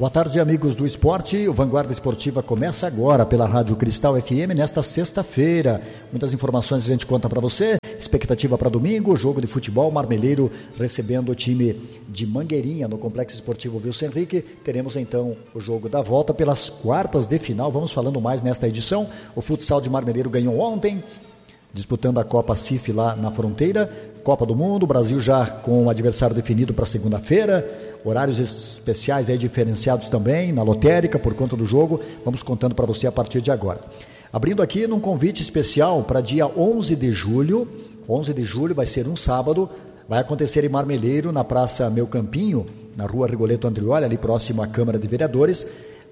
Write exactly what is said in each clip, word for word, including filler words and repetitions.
Boa tarde, amigos do esporte. O Vanguarda Esportiva começa agora pela Rádio Cristal F M nesta sexta-feira. Muitas informações a gente conta para você. Expectativa para domingo, jogo de futebol, Marmeleiro recebendo o time de Mangueirinha no Complexo Esportivo Wilson Henrique. Teremos então o jogo da volta pelas quartas de final. Vamos falando mais nesta edição. O futsal de Marmeleiro ganhou ontem, disputando a Copa C I F lá na fronteira. Copa do Mundo, Brasil já com o adversário definido para segunda-feira. Horários especiais aí diferenciados também na lotérica por conta do jogo. Vamos contando para você a partir de agora. Abrindo aqui num convite especial para dia onze de julho. onze de julho vai ser um sábado. Vai acontecer em Marmeleiro, na Praça Meu Campinho, na Rua Rigoletto Andrioli, ali próximo à Câmara de Vereadores,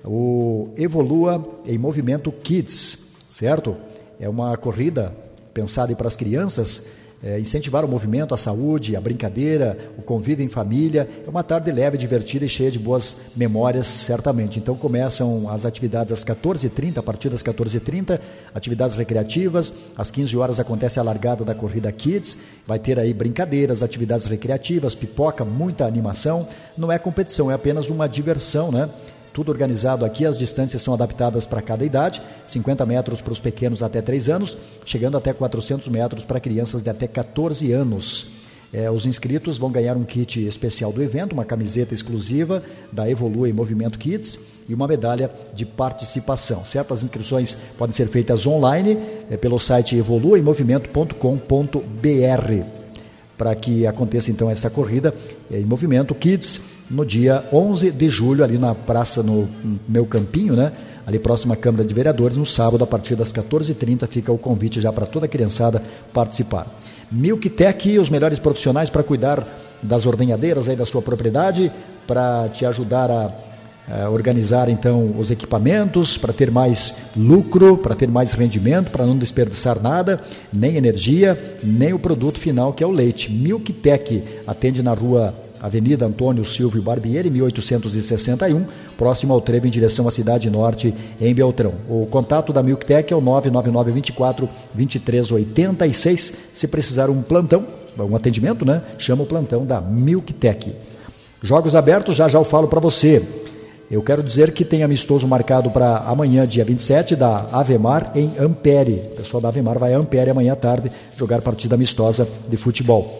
o Evolua em Movimento Kids, certo? É uma corrida pensada para as crianças, é, incentivar o movimento, a saúde, a brincadeira, o convívio em família. É uma tarde leve, divertida e cheia de boas memórias, certamente. Então começam as atividades às quatorze e trinta, a partir das quatorze e trinta, atividades recreativas. Às quinze horas acontece a largada da corrida Kids. Vai ter aí brincadeiras, atividades recreativas, pipoca, muita animação. Não é competição, é apenas uma diversão, né? Tudo organizado aqui, as distâncias são adaptadas para cada idade, cinquenta metros para os pequenos até três anos, chegando até quatrocentos metros para crianças de até quatorze anos. É, os inscritos vão ganhar um kit especial do evento, uma camiseta exclusiva da Evolua em Movimento Kids e uma medalha de participação, certo? As inscrições podem ser feitas online é, pelo site evolua em movimento ponto com ponto b r, para que aconteça então essa corrida é, em Movimento Kids, no dia onze de julho, ali na praça, no Meu Campinho, né? Ali próximo à Câmara de Vereadores, no sábado, a partir das quatorze e trinta, fica o convite já para toda a criançada participar. Milktec, os melhores profissionais para cuidar das ordenhadeiras aí da sua propriedade, para te ajudar a, a organizar então os equipamentos, para ter mais lucro, para ter mais rendimento, para não desperdiçar nada, nem energia, nem o produto final, que é o leite. Milktec atende na rua Avenida Antônio Silvio Barbieri, mil oitocentos e sessenta e um, próximo ao trevo em direção à Cidade Norte, em Beltrão. O contato da Milktec é o nove nove nove, vinte e quatro, vinte e três, oitenta e seis. Se precisar um plantão, um atendimento, né? Chama o plantão da Milktec. Jogos abertos, já já eu falo para você. Eu quero dizer que tem amistoso marcado para amanhã, dia vinte e sete, da Avemar em Ampere. O pessoal da Avemar vai a Ampere amanhã à tarde jogar partida amistosa de futebol.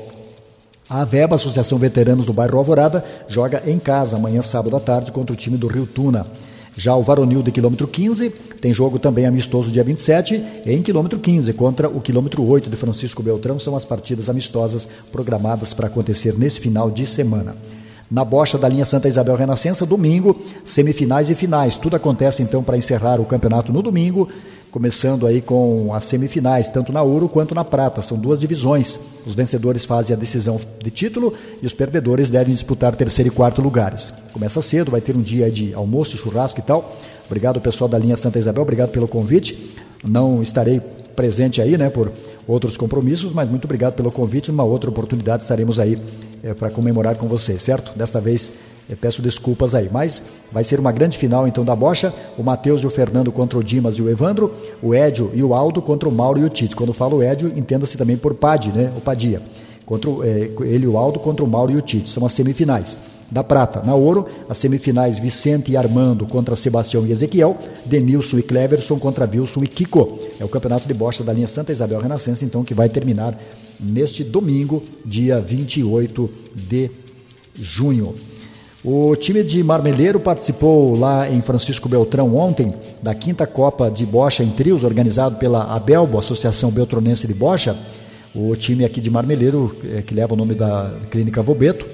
A AVEBA, Associação Veteranos do Bairro Alvorada, joga em casa amanhã, sábado à tarde, contra o time do Rio Tuna. Já o Varonil de quilômetro quinze tem jogo também amistoso dia vinte e sete, em quilômetro quinze, contra o quilômetro oito de Francisco Beltrão. São as partidas amistosas programadas para acontecer nesse final de semana. Na bocha da linha Santa Isabel Renascença, domingo, semifinais e finais. Tudo acontece então para encerrar o campeonato no domingo, começando aí com as semifinais, tanto na ouro quanto na prata. São duas divisões. Os vencedores fazem a decisão de título e os perdedores devem disputar terceiro e quarto lugares. Começa cedo, vai ter um dia de almoço, churrasco e tal. Obrigado, pessoal da linha Santa Isabel, obrigado pelo convite. Não estarei presente aí, né, por outros compromissos, mas muito obrigado pelo convite. Numa outra oportunidade estaremos aí é, para comemorar com vocês, certo? Desta vez eu peço desculpas aí, mas vai ser uma grande final então da bocha. O Matheus e o Fernando contra o Dimas e o Evandro, o Édio e o Aldo contra o Mauro e o Tite. Quando eu falo Édio, entenda-se também por Padi, né? O Padia. Contra o, é, ele e o Aldo contra o Mauro e o Tite. São as semifinais. Da prata, na ouro, as semifinais Vicente e Armando contra Sebastião e Ezequiel, Denilson e Cleverson contra Wilson e Kiko. É o campeonato de bocha da linha Santa Isabel Renascença, então, que vai terminar neste domingo, dia vinte e oito de junho. O time de Marmeleiro participou lá em Francisco Beltrão ontem da quinta Copa de Bocha em Trios, organizado pela ABELBO, Associação Beltronense de Bocha. O time aqui de Marmeleiro, é, que leva o nome da Clínica Vobeto,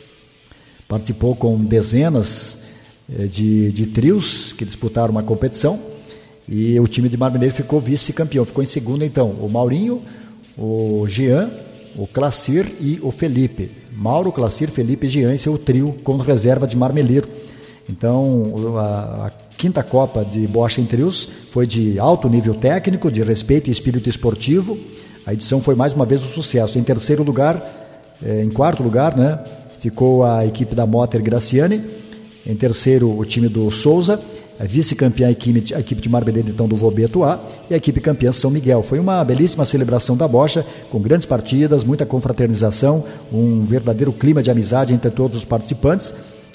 participou com dezenas é, de, de trios que disputaram uma competição e o time de Marmeleiro ficou vice-campeão. Ficou em segundo, então, o Maurinho, o Jean, o Clacir e o Felipe. Mauro, Clacir, Felipe e Jean, esse é o trio com reserva de Marmeleiro. Então, a, a quinta Copa de Bocha em Trios foi de alto nível técnico, de respeito e espírito esportivo. A edição foi mais uma vez um sucesso. Em terceiro lugar, é, em quarto lugar, né, ficou a equipe da Motter Graciani. Em terceiro, o time do Souza. A vice-campeã, a equipe, a equipe de Marmeleiro, então, do Vobeto A, e a equipe campeã São Miguel. Foi uma belíssima celebração da bocha, com grandes partidas, muita confraternização, um verdadeiro clima de amizade entre todos os participantes.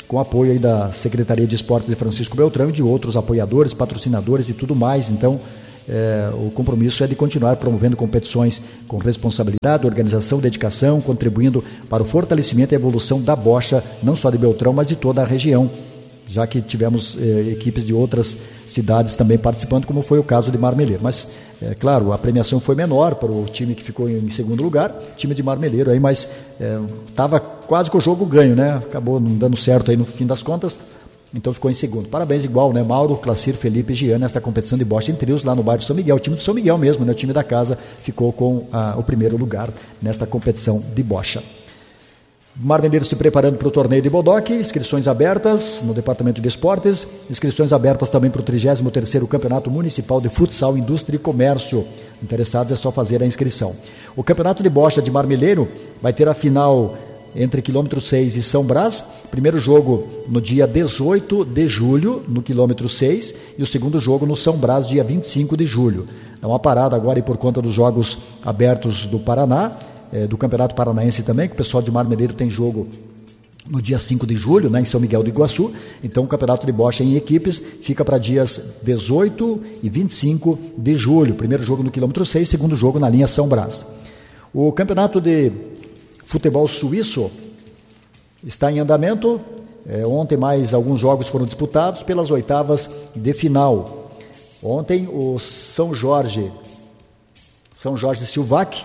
com apoio aí da Secretaria de Esportes de Francisco Beltrão e de outros apoiadores, patrocinadores e tudo mais. Então, é, o compromisso é de continuar promovendo competições com responsabilidade, organização, dedicação, contribuindo para o fortalecimento e evolução da bocha, não só de Beltrão, mas de toda a região, já que tivemos eh, equipes de outras cidades também participando, como foi o caso de Marmeleiro. Mas, é claro, a premiação foi menor para o time que ficou em segundo lugar, time de Marmeleiro, aí, mas estava é, quase com o jogo ganho, né? Acabou não dando certo aí no fim das contas, então ficou em segundo. Parabéns igual, né? Mauro, Clacir, Felipe e Gian nesta competição de bocha em trios lá no bairro São Miguel. O time do São Miguel mesmo, né? O time da casa ficou com ah, o primeiro lugar nesta competição de bocha. Marmeleiro se preparando para o torneio de Bodoque, inscrições abertas no Departamento de Esportes, inscrições abertas também para o trigésimo terceiro Campeonato Municipal de Futsal, Indústria e Comércio. Interessados é só fazer a inscrição. O Campeonato de Bocha de Marmeleiro vai ter a final entre quilômetro seis e São Brás, primeiro jogo no dia dezoito de julho, no quilômetro seis, e o segundo jogo no São Brás, dia vinte e cinco de julho. É uma parada agora e por conta dos Jogos Abertos do Paraná, do Campeonato Paranaense também, que o pessoal de Marmeleiro tem jogo no dia cinco de julho, né, em São Miguel do Iguaçu. Então o Campeonato de Bocha em equipes fica para dias dezoito e vinte e cinco de julho. Primeiro jogo no quilômetro seis, segundo jogo na linha São Brás. O Campeonato de Futebol Suíço está em andamento. É, ontem mais alguns jogos foram disputados pelas oitavas de final. Ontem o São Jorge, São Jorge Silvac,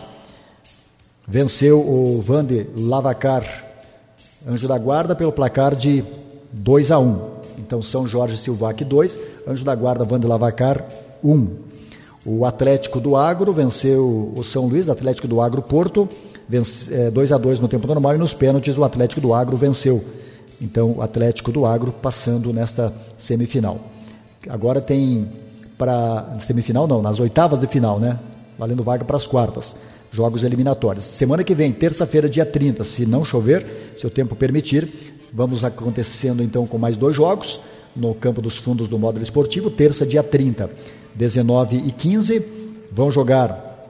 venceu o Vande Lavacar Anjo da Guarda pelo placar de dois a um. Então, São Jorge Silvac dois, Anjo da Guarda Vande Lavacar um. O Atlético do Agro venceu o São Luís, Atlético do Agro Porto, vence, é, dois a dois no tempo normal, e nos pênaltis o Atlético do Agro venceu. Então, o Atlético do Agro passando nesta semifinal. Agora tem para semifinal, não, nas oitavas de final, né? Valendo vaga para as quartas. Jogos eliminatórios. Semana que vem, terça-feira, dia trinta, se não chover, se o tempo permitir, vamos acontecendo então com mais dois jogos no Campo dos Fundos do Módulo Esportivo. Terça, dia trinta, dezenove e quinze, vão jogar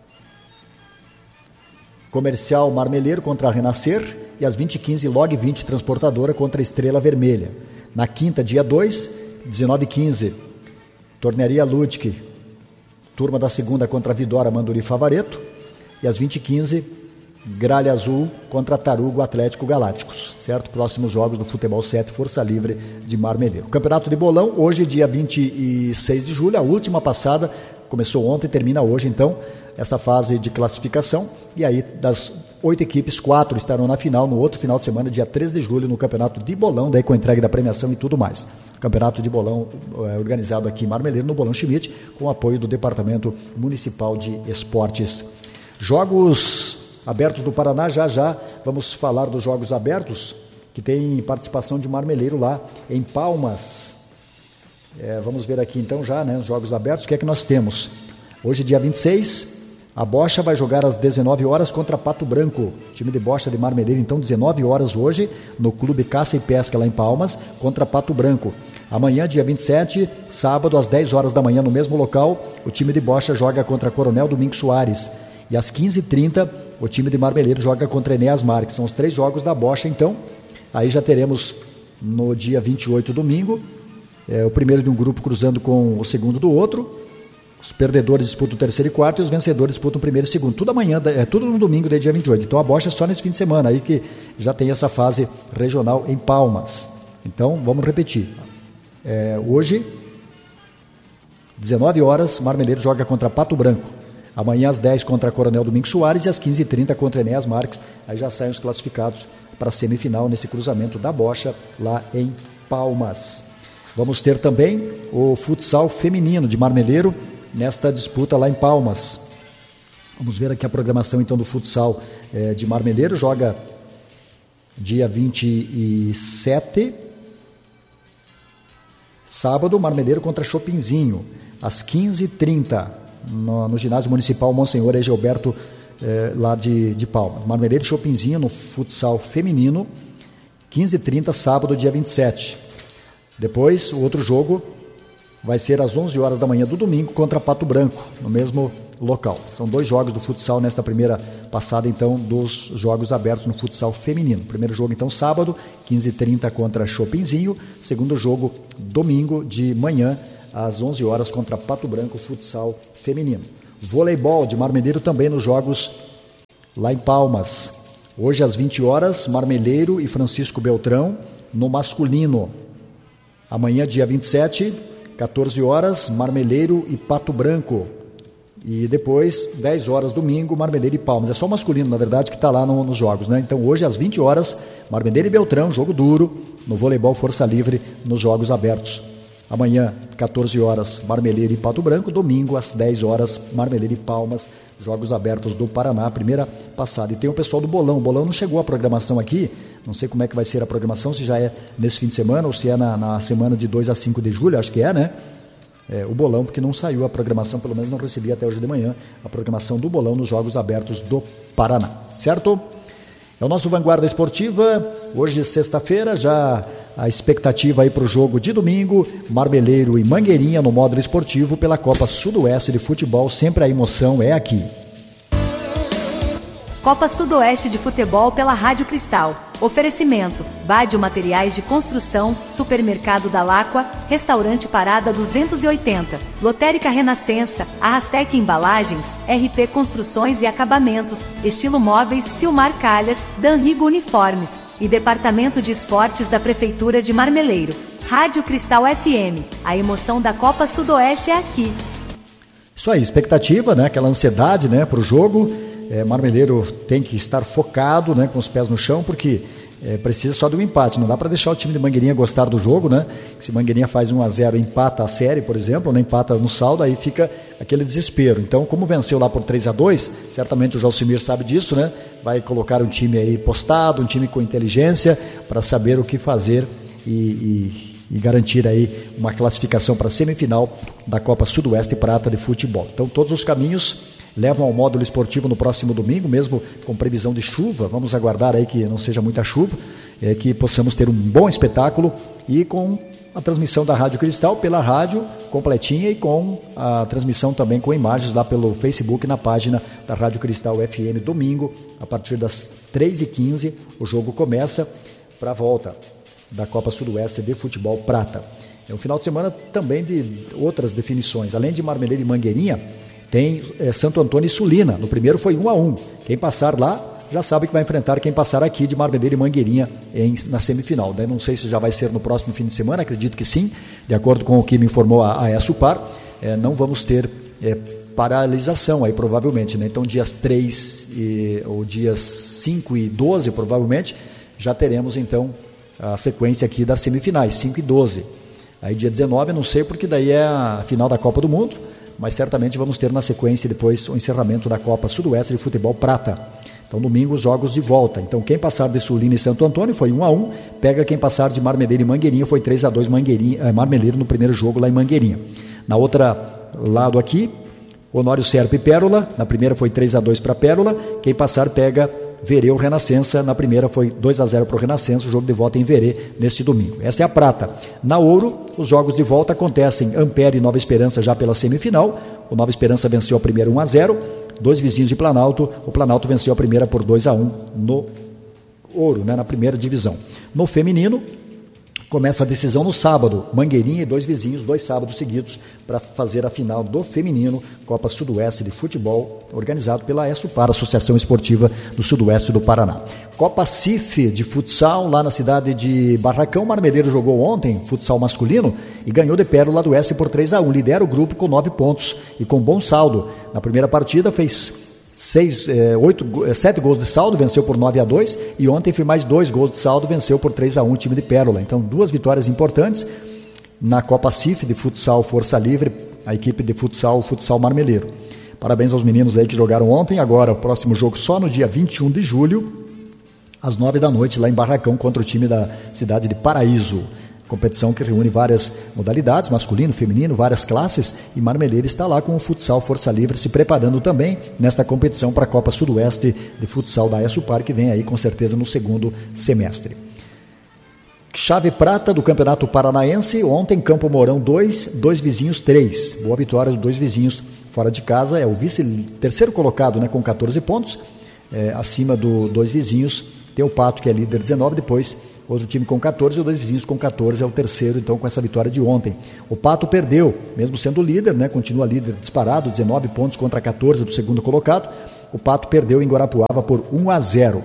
Comercial Marmeleiro contra a Renascer e às vinte e quinze, Log vinte Transportadora contra a Estrela Vermelha. Na quinta, dia dois, dezenove e quinze, Tornearia Ludwig, turma da segunda contra a Vidora Manduri Favareto. E às vinte e quinze, Gralha Azul contra Tarugo Atlético Galácticos, certo? Próximos jogos do Futebol sete, Força Livre de Marmeleiro. Campeonato de Bolão, hoje, dia vinte e seis de julho, a última passada, começou ontem, termina hoje, então, essa fase de classificação. E aí, das oito equipes, quatro estarão na final, no outro final de semana, dia treze de julho, no Campeonato de Bolão, daí com a entrega da premiação e tudo mais. Campeonato de Bolão é, organizado aqui em Marmeleiro, no Bolão Schmidt, com o apoio do Departamento Municipal de Esportes. Jogos Abertos do Paraná, já já vamos falar dos Jogos Abertos, que tem participação de Marmeleiro lá em Palmas. É, vamos ver aqui então já, né, os Jogos Abertos, o que é que nós temos? Hoje, dia vinte e seis, a Bocha vai jogar às dezenove horas contra Pato Branco. Time de Bocha de Marmeleiro, então, dezenove horas hoje, no Clube Caça e Pesca lá em Palmas, contra Pato Branco. Amanhã, dia vinte e sete, sábado, às dez horas da manhã, no mesmo local, o time de Bocha joga contra Coronel Domingos Soares. E às quinze e trinta, o time de Marmeleiro joga contra Enéas Marques. São os três jogos da Bocha, então. Aí já teremos no dia vinte e oito, domingo, é, o primeiro de um grupo cruzando com o segundo do outro. Os perdedores disputam o terceiro e quarto e os vencedores disputam o primeiro e segundo. Tudo amanhã, é tudo no domingo, daí dia vinte e oito. Então a Bocha é só nesse fim de semana, aí que já tem essa fase regional em Palmas. Então, vamos repetir. É, hoje, dezenove horas, Marmeleiro joga contra Pato Branco. Amanhã às dez contra Coronel Domingos Soares e às quinze e trinta contra Enéas Marques. Aí já saem os classificados para a semifinal nesse cruzamento da Bocha lá em Palmas. Vamos ter também o futsal feminino de Marmeleiro nesta disputa lá em Palmas. Vamos ver aqui a programação então do futsal eh, de Marmeleiro. Joga dia vinte e sete, sábado, Marmeleiro contra Chopinzinho, às quinze e trinta. No, no ginásio municipal Monsenhor Egilberto, eh, lá de, de Palmas. Marmeleiro e Chopinzinho no futsal feminino, quinze e trinta, sábado, dia vinte e sete. Depois, o outro jogo vai ser às onze horas da manhã do domingo contra Pato Branco, no mesmo local. São dois jogos do futsal nesta primeira passada, então, dos jogos abertos no futsal feminino. Primeiro jogo, então, sábado, quinze e trinta contra Chopinzinho. Segundo jogo, domingo de manhã, às onze horas, contra Pato Branco, futsal feminino. Voleibol de Marmeleiro também nos jogos lá em Palmas. Hoje, às vinte horas, Marmeleiro e Francisco Beltrão no masculino. Amanhã, dia vinte e sete, quatorze horas, Marmeleiro e Pato Branco. E depois, dez horas, domingo, Marmeleiro e Palmas. É só o masculino, na verdade, que está lá no, nos jogos, né? Então, hoje, às vinte horas, Marmeleiro e Beltrão, jogo duro, no voleibol Força Livre, nos jogos abertos. Amanhã, quatorze horas, Marmeleiro e Pato Branco. Domingo, às dez horas, Marmeleiro e Palmas, jogos abertos do Paraná, primeira passada. E tem o pessoal do Bolão. O Bolão não chegou à programação aqui, não sei como é que vai ser a programação, se já é nesse fim de semana ou se é na, na semana de dois a cinco de julho, acho que é, né? É, o Bolão, porque não saiu a programação, pelo menos não recebi até hoje de manhã, a programação do Bolão nos Jogos Abertos do Paraná, certo? É o nosso Vanguarda Esportiva, hoje sexta-feira, já a expectativa aí para o jogo de domingo, Marmeleiro e Mangueirinha no módulo esportivo pela Copa Sudoeste de Futebol, sempre a emoção é aqui. Copa Sudoeste de Futebol pela Rádio Cristal. Oferecimento: Bádio Materiais de Construção, Supermercado da Láqua, Restaurante Parada duzentos e oitenta, Lotérica Renascença, Arrastec Embalagens, R P Construções e Acabamentos, Estilo Móveis, Silmar Calhas, Danrigo Uniformes e Departamento de Esportes da Prefeitura de Marmeleiro. Rádio Cristal F M, a emoção da Copa Sudoeste é aqui. Isso aí, expectativa, né? Aquela ansiedade, né, para o jogo. É, Marmeleiro tem que estar focado, né, com os pés no chão, porque é, precisa só de um empate. Não dá para deixar o time de Mangueirinha gostar do jogo, né? Se Mangueirinha faz um a zero, empata a série, por exemplo, né, empata no saldo, aí fica aquele desespero. Então, como venceu lá por três a dois, certamente o Jalcimir sabe disso, né? Vai colocar um time aí postado, um time com inteligência, para saber o que fazer e, e, e garantir aí uma classificação para a semifinal da Copa Sudoeste Prata de Futebol. Então, todos os caminhos levam ao módulo esportivo no próximo domingo, mesmo com previsão de chuva. Vamos aguardar aí que não seja muita chuva, é, que possamos ter um bom espetáculo e com a transmissão da Rádio Cristal pela rádio completinha e com a transmissão também com imagens lá pelo Facebook na página da Rádio Cristal F M. Domingo, a partir das três e quinze, o jogo começa para a volta da Copa Sudoeste de Futebol Prata. É um final de semana também de outras definições, além de Marmeleiro e Mangueirinha. Tem é, Santo Antônio e Sulina. No primeiro foi um a um. Quem passar lá já sabe que vai enfrentar quem passar aqui de Marmeleiro e Mangueirinha em, na semifinal. Daí não sei se já vai ser no próximo fim de semana, acredito que sim. De acordo com o que me informou a, a ESUPAR, é, não vamos ter é, paralisação aí provavelmente, né? Então dias três e, ou dias cinco e doze provavelmente já teremos então a sequência aqui das semifinais, cinco e doze. Aí dia dezenove, não sei, porque daí é a final da Copa do Mundo, mas certamente vamos ter na sequência depois o encerramento da Copa Sudoeste de Futebol Prata. Então domingo os jogos de volta. Então quem passar de Sulina e Santo Antônio foi um a um, pega quem passar de Marmeleiro e Mangueirinha, foi três a dois Mangueirinha, Marmeleiro no primeiro jogo lá em Mangueirinha. Na outra lado aqui, Honório Serpa e Pérola, na primeira foi três a dois para Pérola, quem passar pega Verê o Renascença, na primeira foi dois a zero para o Renascença, o jogo de volta em Verê neste domingo. Essa é a prata. Na ouro, os jogos de volta acontecem Ampere e Nova Esperança já pela semifinal, o Nova Esperança venceu a primeira um a zero, dois vizinhos de Planalto, o Planalto venceu a primeira por dois a um no ouro, né, na primeira divisão. No feminino, começa a decisão no sábado, Mangueirinha e dois vizinhos, dois sábados seguidos, para fazer a final do feminino, Copa Sudoeste de Futebol, organizado pela ESUPAR, Associação Esportiva do Sudoeste do Paraná. Copa C I F de futsal, lá na cidade de Barracão, Marmeleiro jogou ontem, futsal masculino, e ganhou de Pérola do Oeste por três a um, lidera o grupo com nove pontos e com bom saldo. Na primeira partida fez Seis, é, oito, sete gols de saldo, venceu por nove a dois, e ontem foi mais dois gols de saldo, venceu por três a um o time de Pérola. Então duas vitórias importantes na Copa C I F de futsal Força Livre, a equipe de futsal, futsal Marmeleiro. Parabéns aos meninos aí que jogaram ontem. Agora o próximo jogo só no dia vinte e um de julho, às nove da noite, lá em Barracão, contra o time da cidade de Paraíso. Competição que reúne várias modalidades, masculino, feminino, várias classes, e Marmeleiro está lá com o futsal Força Livre se preparando também nesta competição para a Copa Sudoeste de futsal da ESUPAR, que vem aí com certeza no segundo semestre. Chave prata do Campeonato Paranaense, ontem Campo Mourão dois, dois vizinhos três, boa vitória do dois vizinhos fora de casa, é o vice terceiro colocado, né, com catorze pontos, é, acima dos do, dois vizinhos, tem o Pato, que é líder, dezenove, depois outro time com catorze, e dois vizinhos com catorze, é o terceiro, então, com essa vitória de ontem. O Pato perdeu, mesmo sendo líder, né, continua líder disparado, dezenove pontos contra catorze do segundo colocado. O Pato perdeu em Guarapuava por um a zero.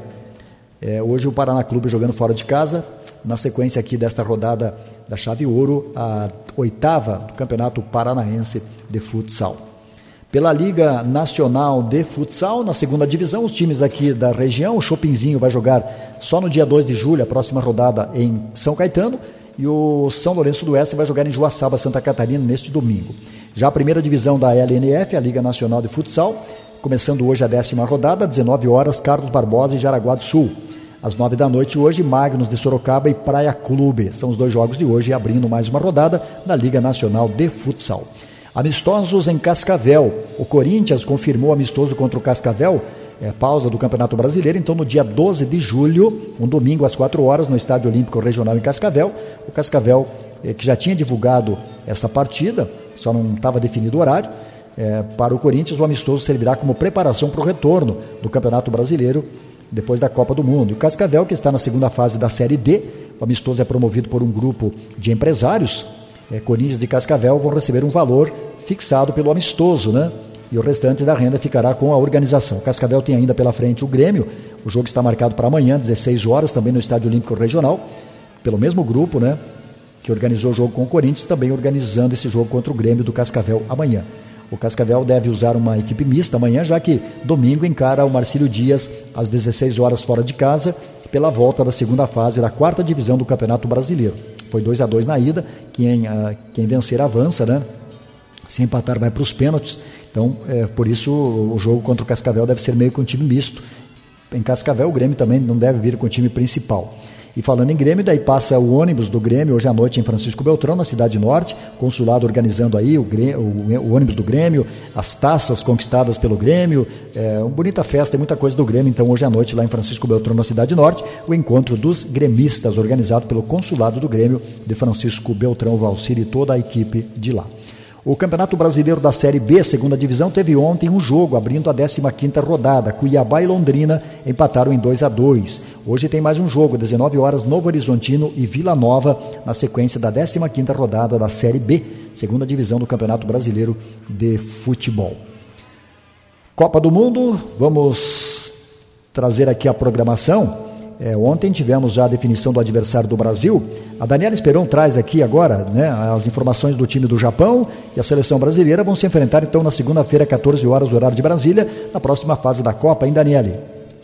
É, hoje o Paraná Clube jogando fora de casa, na sequência aqui desta rodada da Chave Ouro, a oitava do Campeonato Paranaense de Futsal. Pela Liga Nacional de Futsal, na segunda divisão, os times aqui da região, o Chopinzinho vai jogar só no dia dois de julho, a próxima rodada em São Caetano, e o São Lourenço do Oeste vai jogar em Joaçaba, Santa Catarina, neste domingo. Já a primeira divisão da L N F, a Liga Nacional de Futsal, começando hoje a décima rodada, dezenove horas, Carlos Barbosa e Jaraguá do Sul. Às nove da noite hoje, Magnus de Sorocaba e Praia Clube. São os dois jogos de hoje, abrindo mais uma rodada na Liga Nacional de Futsal. Amistosos em Cascavel. O Corinthians confirmou amistoso contra o Cascavel, é, pausa do Campeonato Brasileiro, então no dia doze de julho, um domingo às quatro horas, no Estádio Olímpico Regional em Cascavel. O Cascavel, é, que já tinha divulgado essa partida, só não estava definido o horário, é, para o Corinthians o amistoso servirá como preparação para o retorno do Campeonato Brasileiro depois da Copa do Mundo. E o Cascavel, que está na segunda fase da Série D, o amistoso é promovido por um grupo de empresários, é, Corinthians e Cascavel vão receber um valor fixado pelo amistoso, né? E o restante da renda ficará com a organização. O Cascavel tem ainda pela frente o Grêmio, o jogo está marcado para amanhã, dezesseis horas, também no Estádio Olímpico Regional, pelo mesmo grupo, né, que organizou o jogo com o Corinthians, também organizando esse jogo contra o Grêmio do Cascavel amanhã. O Cascavel deve usar uma equipe mista amanhã, já que domingo encara o Marcílio Dias às dezesseis horas fora de casa, pela volta da segunda fase da quarta divisão do Campeonato Brasileiro. Foi dois a dois na ida, quem, uh, quem vencer avança, né? Se empatar vai para os pênaltis, então é, por isso o jogo contra o Cascavel deve ser meio com um time misto. Em Cascavel o Grêmio também não deve vir com o time principal. E falando em Grêmio, daí passa o ônibus do Grêmio hoje à noite em Francisco Beltrão, na Cidade Norte, consulado organizando aí o, Grêmio, o, o ônibus do Grêmio, as taças conquistadas pelo Grêmio, é uma bonita festa, tem muita coisa do Grêmio, então hoje à noite lá em Francisco Beltrão, na Cidade Norte, o encontro dos gremistas, organizado pelo consulado do Grêmio de Francisco Beltrão, Valcir e toda a equipe de lá. O Campeonato Brasileiro da Série B, segunda divisão, teve ontem um jogo, abrindo a décima quinta rodada. Cuiabá e Londrina empataram em dois a dois. Hoje tem mais um jogo, dezenove horas, Novo Horizontino e Vila Nova, na sequência da décima quinta rodada da Série B, segunda divisão do Campeonato Brasileiro de Futebol. Copa do Mundo, vamos trazer aqui a programação. É, ontem tivemos já a definição do adversário do Brasil. A Daniela Esperon traz aqui agora, né, as informações do time do Japão e a seleção brasileira vão se enfrentar então na segunda-feira, quatorze horas, do horário de Brasília, na próxima fase da Copa, hein, Daniele?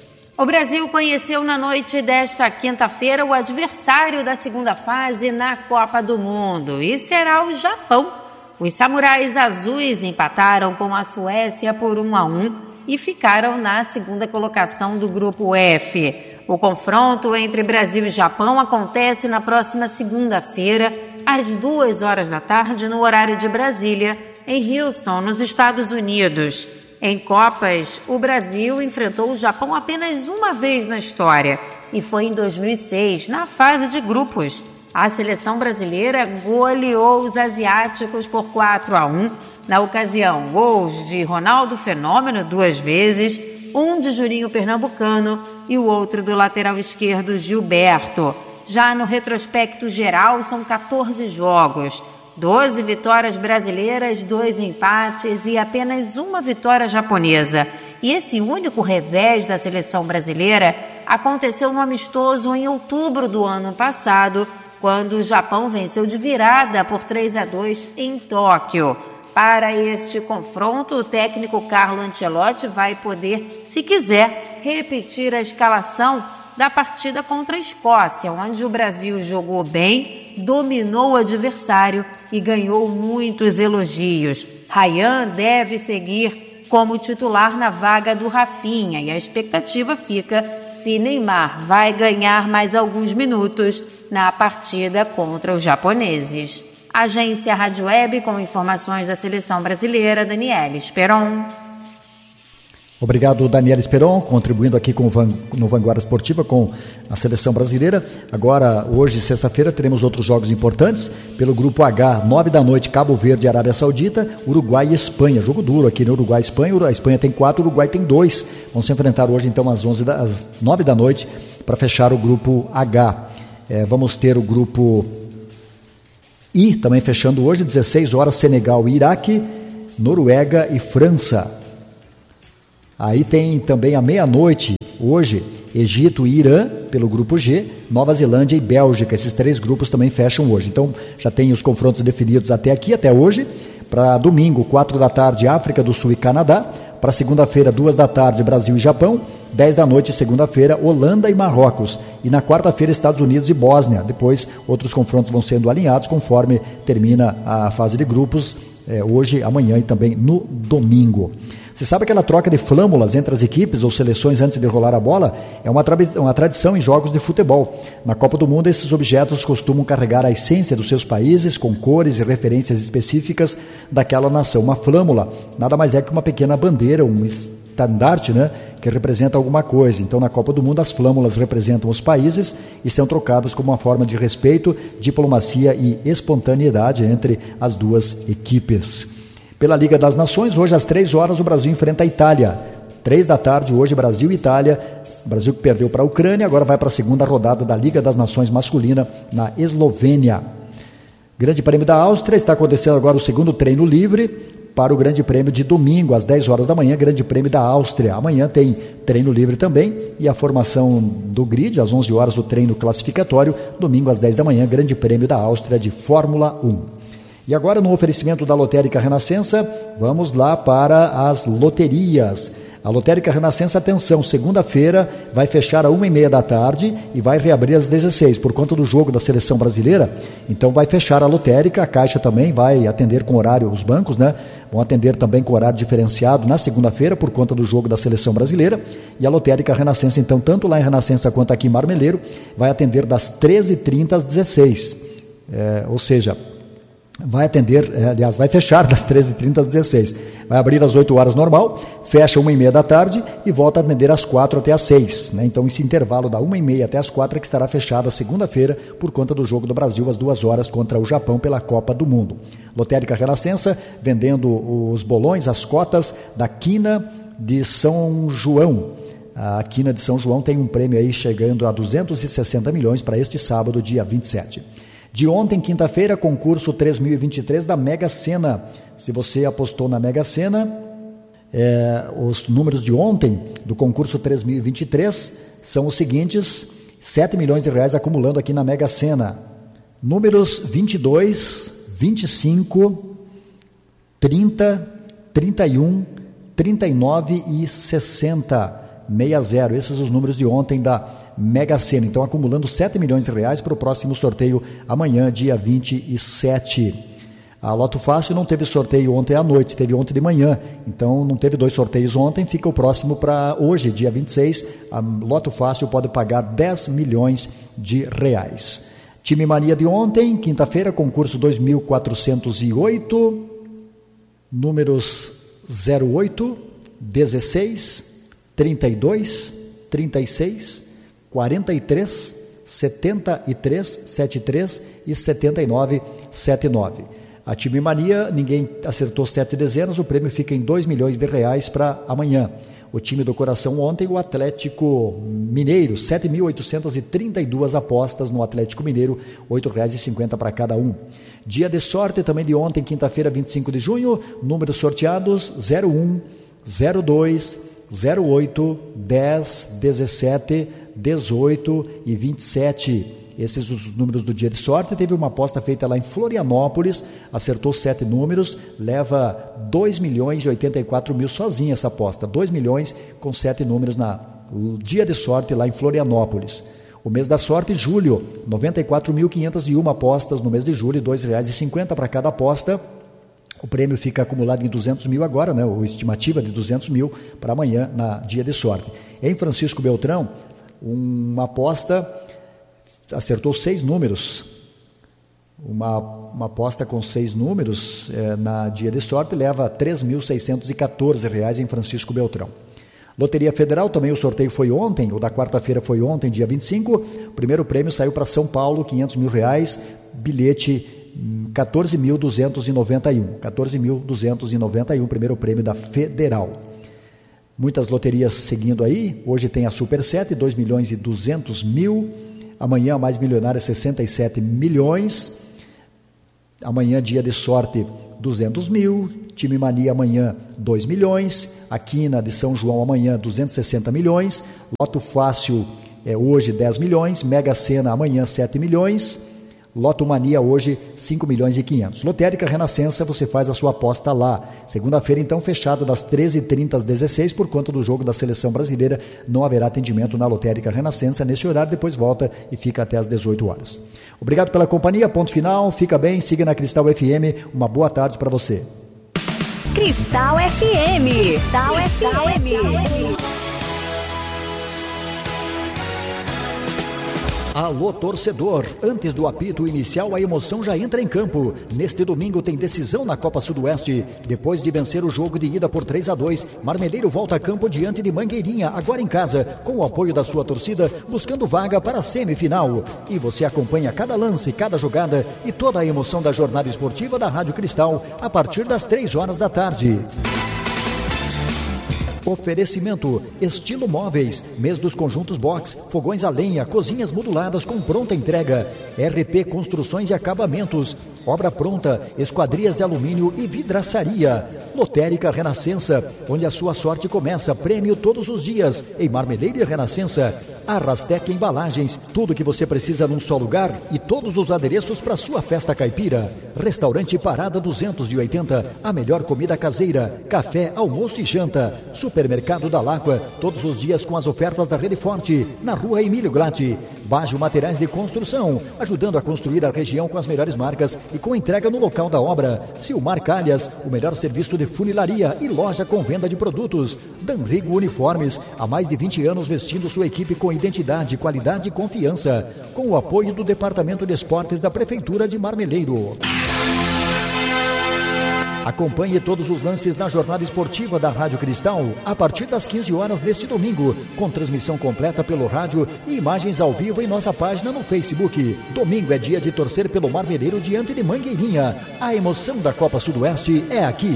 O Brasil conheceu na noite desta quinta-feira o adversário da segunda fase na Copa do Mundo e será o Japão. Os samurais azuis empataram com a Suécia por um a um e ficaram na segunda colocação do grupo F. O confronto entre Brasil e Japão acontece na próxima segunda-feira, às duas horas da tarde, no horário de Brasília, em Houston, nos Estados Unidos. Em Copas, o Brasil enfrentou o Japão apenas uma vez na história, e foi em dois mil e seis, na fase de grupos. A seleção brasileira goleou os asiáticos por quatro a um. Na ocasião, gols de Ronaldo Fenômeno duas vezes, um de Juninho Pernambucano e o outro do lateral esquerdo Gilberto. Já no retrospecto geral, são quatorze jogos, doze vitórias brasileiras, dois empates e apenas uma vitória japonesa. E esse único revés da seleção brasileira aconteceu no amistoso em outubro do ano passado, quando o Japão venceu de virada por três a dois em Tóquio. Para este confronto, o técnico Carlo Ancelotti vai poder, se quiser, repetir a escalação da partida contra a Escócia, onde o Brasil jogou bem, dominou o adversário e ganhou muitos elogios. Ryan deve seguir como titular na vaga do Rafinha e a expectativa fica se Neymar vai ganhar mais alguns minutos na partida contra os japoneses. Agência Rádio Web com informações da seleção brasileira, Daniela Esperon. Obrigado, Daniel Esperon, contribuindo aqui com o Van, no Vanguarda Esportiva com a seleção brasileira. Agora, hoje, sexta-feira, teremos outros jogos importantes. Pelo grupo H, nove da noite, Cabo Verde e Arábia Saudita, Uruguai e Espanha. Jogo duro aqui no Uruguai e Espanha. A Espanha tem quatro, o Uruguai tem dois. Vão se enfrentar hoje, então, às, onze da, às nove da noite, para fechar o grupo H. É, vamos ter o grupo I, também fechando hoje, dezesseis horas, Senegal e Iraque, Noruega e França. Aí tem também à meia-noite, hoje, Egito e Irã, pelo grupo G, Nova Zelândia e Bélgica. Esses três grupos também fecham hoje. Então, já tem os confrontos definidos até aqui, até hoje. Para domingo, quatro da tarde, África do Sul e Canadá. Para segunda-feira, duas da tarde, Brasil e Japão. dez da noite, segunda-feira, Holanda e Marrocos. E na quarta-feira, Estados Unidos e Bósnia. Depois, outros confrontos vão sendo alinhados conforme termina a fase de grupos, é, hoje, amanhã e também no domingo. Você sabe aquela troca de flâmulas entre as equipes ou seleções antes de rolar a bola? É uma, tra- uma tradição em jogos de futebol. Na Copa do Mundo, esses objetos costumam carregar a essência dos seus países com cores e referências específicas daquela nação. Uma flâmula nada mais é que uma pequena bandeira, um estandarte, né, que representa alguma coisa. Então, na Copa do Mundo, as flâmulas representam os países e são trocadas como uma forma de respeito, diplomacia e espontaneidade entre as duas equipes. Pela Liga das Nações, hoje às três horas o Brasil enfrenta a Itália. Três da tarde, hoje Brasil e Itália. O Brasil que perdeu para a Ucrânia, agora vai para a segunda rodada da Liga das Nações masculina na Eslovênia. Grande Prêmio da Áustria, está acontecendo agora o segundo treino livre para o Grande Prêmio de domingo, às dez horas da manhã, Grande Prêmio da Áustria. Amanhã tem treino livre também e a formação do grid, às onze horas o treino classificatório, domingo às dez da manhã, Grande Prêmio da Áustria de Fórmula um. E agora, no oferecimento da Lotérica Renascença, vamos lá para as loterias. A Lotérica Renascença, atenção, segunda-feira vai fechar a uma e meia da tarde e vai reabrir às dezesseis, por conta do jogo da Seleção Brasileira. Então vai fechar a lotérica, a Caixa também vai atender com horário, os bancos, né? Vão atender também com horário diferenciado na segunda-feira, por conta do jogo da Seleção Brasileira. E a Lotérica Renascença, então, tanto lá em Renascença quanto aqui em Marmeleiro, vai atender das treze e trinta às dezesseis. É, ou seja... vai atender, aliás, vai fechar das treze e trinta às dezesseis. Vai abrir às oito horas normal, fecha uma e meia da tarde e volta a atender às quatro até às seis. Né? Então, esse intervalo da uma e meia até às quatro é que estará fechado segunda-feira por conta do jogo do Brasil às duas horas contra o Japão pela Copa do Mundo. Lotérica Renascença vendendo os bolões, as cotas da Quina de São João. A Quina de São João tem um prêmio aí chegando a duzentos e sessenta milhões para este sábado, dia vinte e sete. De ontem, quinta-feira, concurso três mil e vinte e três da Mega Sena. Se você apostou na Mega Sena, é, os números de ontem do concurso três mil e vinte e três são os seguintes: sete milhões de reais acumulando aqui na Mega Sena. Números vinte e dois, vinte e cinco, trinta, trinta e um, trinta e nove e sessenta. sessenta. Esses são os números de ontem da Mega Sena. Então, acumulando sete milhões de reais para o próximo sorteio amanhã, dia vinte e sete. A Loto Fácil não teve sorteio ontem à noite, teve ontem de manhã. Então, não teve dois sorteios ontem, fica o próximo para hoje, dia vinte e seis. A Loto Fácil pode pagar dez milhões de reais. Time Mania de ontem, quinta-feira, concurso dois mil quatrocentos e oito, números zero oito, dezesseis, trinta e dois, trinta e seis, quarenta e três, setenta e três, setenta e três e setenta e nove, setenta e nove. A Time Mania, ninguém acertou sete dezenas, o prêmio fica em dois milhões de reais para amanhã. O time do coração ontem, o Atlético Mineiro, sete mil oitocentas e trinta e duas apostas no Atlético Mineiro, oito reais e cinquenta para cada um. Dia de sorte também de ontem, quinta-feira, vinte e cinco de junho, números sorteados zero um, zero dois, zero oito, dez, dezessete, dezoito e vinte e sete. Esses são os números do dia de sorte. Teve uma aposta feita lá em Florianópolis, acertou sete números, leva dois milhões e oitenta e quatro mil sozinha essa aposta, dois milhões com sete números na dia de sorte lá em Florianópolis. O mês da sorte, julho, noventa e quatro mil quinhentas e uma apostas no mês de julho, dois reais e cinquenta para cada aposta. O prêmio fica acumulado em duzentos mil agora, né? A estimativa de duzentos mil para amanhã, na dia de sorte. Em Francisco Beltrão, uma aposta acertou seis números. Uma, uma aposta com seis números é, na dia de sorte leva três mil seiscentos e quatorze reais em Francisco Beltrão. Loteria Federal, também o sorteio foi ontem, o da quarta-feira foi ontem, dia vinte e cinco. O primeiro prêmio saiu para São Paulo, quinhentos mil reais, bilhete quatorze mil duzentos e noventa e um. quatorze mil duzentos e noventa e um, primeiro prêmio da Federal. Muitas loterias seguindo aí. Hoje tem a Super sete, dois milhões e duzentos mil. Amanhã a mais milionária, sessenta e sete milhões. Amanhã, dia de sorte, duzentos mil. Time Mania amanhã, dois milhões. A Quina de São João amanhã, duzentos e sessenta milhões. Loto Fácil é hoje, dez milhões. Mega Sena amanhã, sete milhões. Loto Mania hoje, cinco milhões e quinhentos. Lotérica Renascença, você faz a sua aposta lá. Segunda-feira, então, fechado das treze e trinta às dezesseis, por conta do jogo da Seleção Brasileira. Não haverá atendimento na Lotérica Renascença nesse horário, depois volta e fica até às dezoito horas. Obrigado pela companhia, ponto final, fica bem, siga na Cristal F M, uma boa tarde para você. Cristal F M. Cristal F M. Alô, torcedor, antes do apito inicial a emoção já entra em campo. Neste domingo tem decisão na Copa Sudoeste. Depois de vencer o jogo de ida por três a dois, Marmeleiro volta a campo diante de Mangueirinha, agora em casa, com o apoio da sua torcida, buscando vaga para a semifinal. E você acompanha cada lance, cada jogada e toda a emoção da jornada esportiva da Rádio Cristal, a partir das três horas da tarde. Oferecimento, Estilo Móveis, mês dos conjuntos box, fogões a lenha, cozinhas moduladas com pronta entrega, R P Construções e Acabamentos, obra pronta, esquadrias de alumínio e vidraçaria, Lotérica Renascença, onde a sua sorte começa, prêmio todos os dias, em Marmeleiro e Renascença, Arrastec Embalagens, tudo que você precisa num só lugar e todos os adereços para sua festa caipira, Restaurante Parada duzentos e oitenta, a melhor comida caseira, café, almoço e janta, Supermercado da Láqua, todos os dias com as ofertas da Rede Forte, na rua Emílio Glatti. Bajo Materiais de Construção, ajudando a construir a região com as melhores marcas e com entrega no local da obra. Silmar Calhas, o melhor serviço de funilaria e loja com venda de produtos. Danrigo Uniformes, há mais de vinte anos vestindo sua equipe com identidade, qualidade e confiança. Com o apoio do Departamento de Esportes da Prefeitura de Marmeleiro. Acompanhe todos os lances na jornada esportiva da Rádio Cristal a partir das quinze horas deste domingo, com transmissão completa pelo rádio e imagens ao vivo em nossa página no Facebook. Domingo é dia de torcer pelo Marmeleiro diante de Mangueirinha. A emoção da Copa Sudoeste é aqui.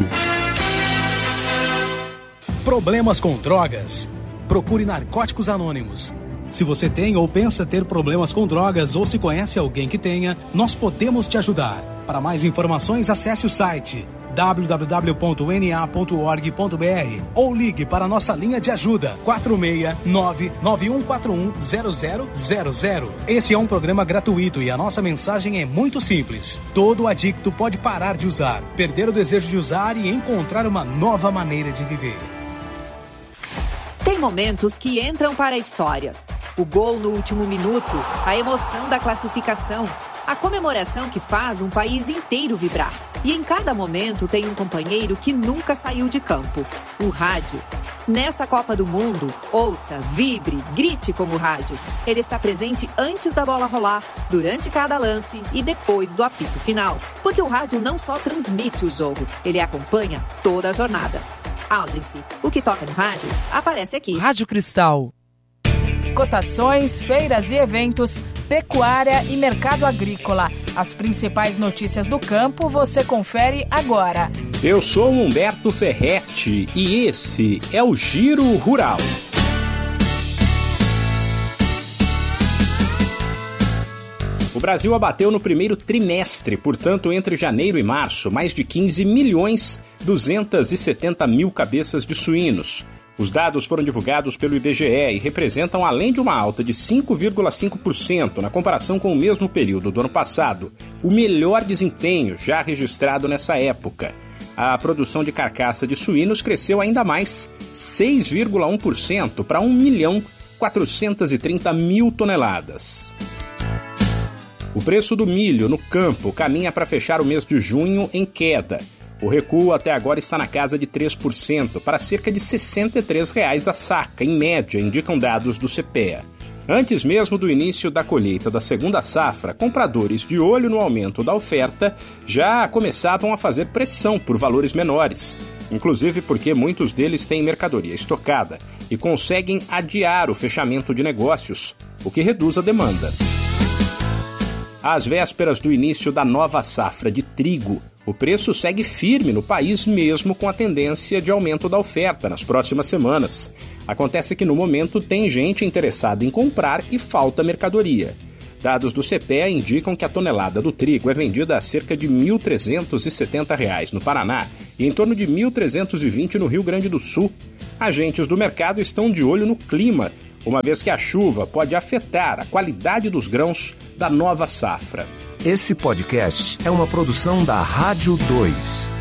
Problemas com drogas? Procure Narcóticos Anônimos. Se você tem ou pensa ter problemas com drogas ou se conhece alguém que tenha, nós podemos te ajudar. Para mais informações, acesse o site w w w ponto n a ponto org ponto b r ou ligue para a nossa linha de ajuda quatro seis nove nove um quatro um zero zero zero zero. Esse é um programa gratuito e a nossa mensagem é muito simples. Todo adicto pode parar de usar, perder o desejo de usar e encontrar uma nova maneira de viver. Tem momentos que entram para a história. O gol no último minuto, a emoção da classificação, a comemoração que faz um país inteiro vibrar. E em cada momento tem um companheiro que nunca saiu de campo, o rádio. Nesta Copa do Mundo, ouça, vibre, grite como o rádio. Ele está presente antes da bola rolar, durante cada lance e depois do apito final. Porque o rádio não só transmite o jogo, ele acompanha toda a jornada. Audience, o que toca no rádio, aparece aqui. Rádio Cristal. Cotações, feiras e eventos, pecuária e mercado agrícola. As principais notícias do campo você confere agora. Eu sou Humberto Ferretti e esse é o Giro Rural. O Brasil abateu no primeiro trimestre, portanto, entre janeiro e março, mais de quinze milhões duzentos e setenta mil cabeças de suínos. Os dados foram divulgados pelo I B G E e representam, além de uma alta de cinco vírgula cinco por cento na comparação com o mesmo período do ano passado, o melhor desempenho já registrado nessa época. A produção de carcaça de suínos cresceu ainda mais, seis vírgula um por cento para um milhão quatrocentos e trinta mil toneladas. O preço do milho no campo caminha para fechar o mês de junho em queda. O recuo até agora está na casa de três por cento, para cerca de sessenta e três reais a saca, em média, indicam dados do C P E A. Antes mesmo do início da colheita da segunda safra, compradores de olho no aumento da oferta já começavam a fazer pressão por valores menores, inclusive porque muitos deles têm mercadoria estocada. e conseguem adiar o fechamento de negócios, o que reduz a demanda. Às vésperas do início da nova safra de trigo, o preço segue firme no país mesmo com a tendência de aumento da oferta nas próximas semanas. Acontece que no momento tem gente interessada em comprar e falta mercadoria. Dados do C P E A indicam que a tonelada do trigo é vendida a cerca de mil trezentos e setenta reais no Paraná e em torno de mil trezentos e vinte no Rio Grande do Sul. Agentes do mercado estão de olho no clima, uma vez que a chuva pode afetar a qualidade dos grãos da nova safra. Esse podcast é uma produção da Rádio dois.